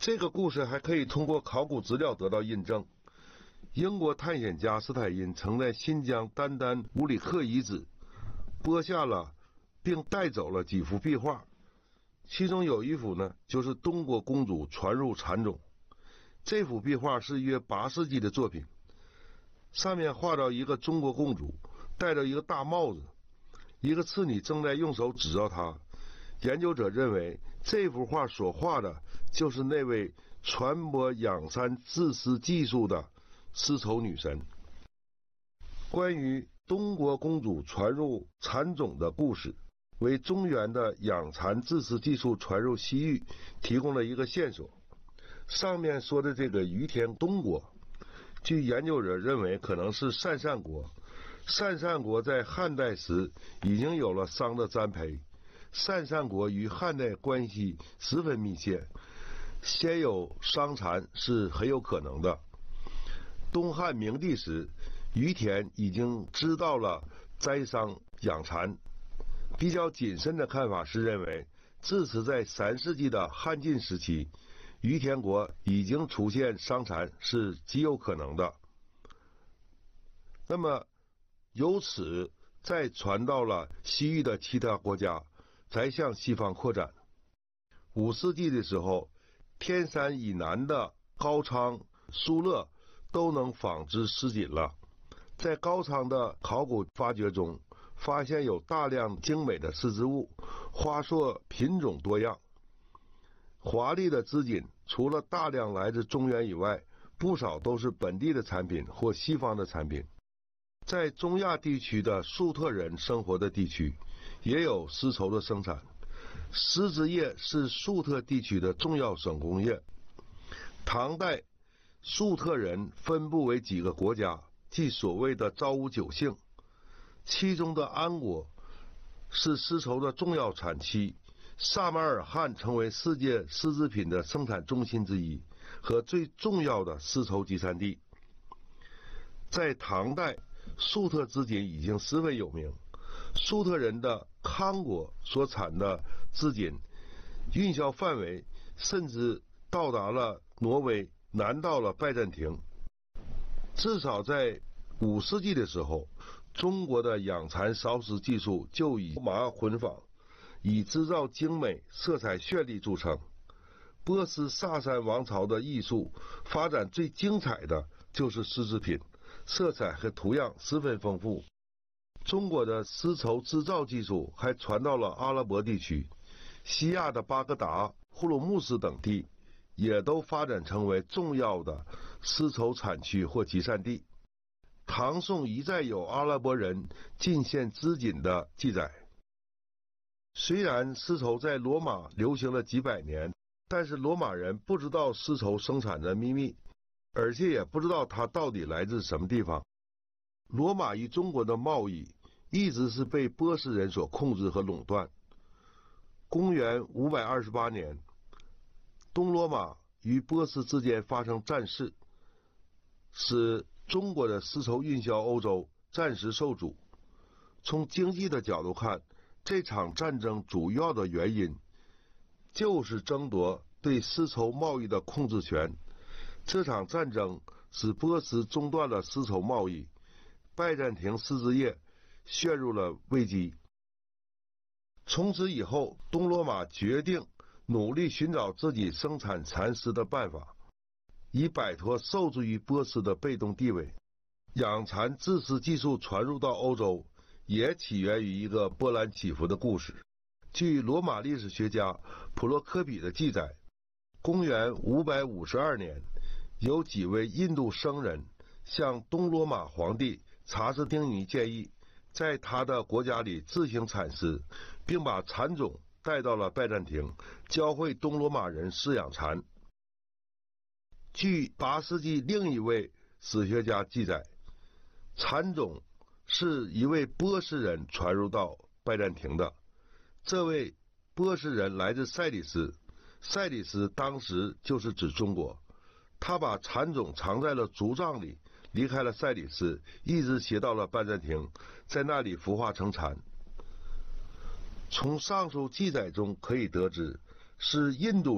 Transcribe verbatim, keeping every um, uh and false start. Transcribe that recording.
这个故事还可以通过考古资料得到印证。英国探险家斯坦因曾在新疆丹丹乌里克遗址剥下了并带走了几幅壁画，其中有一幅呢，就是东国公主传入蚕种。这幅壁画是约八世纪的作品，上面画着一个中国公主戴着一个大帽子，一个侍女正在用手指着她。研究者认为，这幅画所画的就是那位传播养蚕织丝技术的丝绸女神。关于东国公主传入蚕种的故事，为中原的养蚕织丝技术传入西域提供了一个线索。上面说的这个于田东国，据研究者认为可能是鄯善国。鄯善国在汉代时已经有了商的栽培，鄯善国与汉代关系十分密切，先有商蚕是很有可能的。东汉明帝时，于田已经知道了栽桑养蚕。比较谨慎的看法是认为，至此在三世纪的汉晋时期，于田国已经出现商蚕是极有可能的。那么由此再传到了西域的其他国家，才向西方扩展。五世纪的时候，天山以南的高昌、疏勒都能纺织丝锦了。在高昌的考古发掘中，发现有大量精美的丝织物，花色品种多样。华丽的织锦除了大量来自中原以外，不少都是本地的产品或西方的产品。在中亚地区的粟特人生活的地区，也有丝绸的生产。丝织业是粟特地区的重要手工业。唐代，粟特人分布为几个国家，即所谓的昭武九姓，其中的安国是丝绸的重要产区。撒马尔罕成为世界丝织品的生产中心之一和最重要的丝绸集散地。在唐代，粟特织锦已经十分有名。粟特人的康国所产的织锦运销范围甚至到达了挪威，南到了拜占庭。至少在五世纪的时候，中国的养蚕烧丝技术就以麻混纺，以制造精美、色彩绚丽著称。波斯萨珊王朝的艺术发展最精彩的就是丝织品，色彩和图样十分丰富。中国的丝绸织造技术还传到了阿拉伯地区，西亚的巴格达、呼鲁木斯等地也都发展成为重要的丝绸产区或集散地。唐宋一再有阿拉伯人进献织锦的记载。虽然丝绸在罗马流行了几百年，但是罗马人不知道丝绸生产的秘密，而且也不知道它到底来自什么地方。罗马与中国的贸易一直是被波斯人所控制和垄断。公元五百二十八年，东罗马与波斯之间发生战事，使中国的丝绸运销欧洲暂时受阻。从经济的角度看，这场战争主要的原因就是争夺对丝绸贸易的控制权。这场战争使波斯中断了丝绸贸易，拜占庭丝织业陷入了危机。从此以后，东罗马决定努力寻找自己生产蚕丝的办法，以摆脱受制于波斯的被动地位。养蚕织丝技术传入到欧洲，也起源于一个波澜起伏的故事。据罗马历史学家普罗科比的记载，公元五百五十二年，有几位印度僧人向东罗马皇帝查士丁尼建议，在他的国家里自行产丝，并把蚕种带到了拜占庭，教会东罗马人饲养蚕。据八世纪另一位史学家记载，蚕种是一位波斯人传入到拜占庭的。这位波斯人来自塞里斯，塞里斯当时就是指中国。他把蚕种藏在了竹杖里，离开了塞里斯，一直携到了拜占庭，在那里孵化成蚕。从上述记载中可以得知，是印度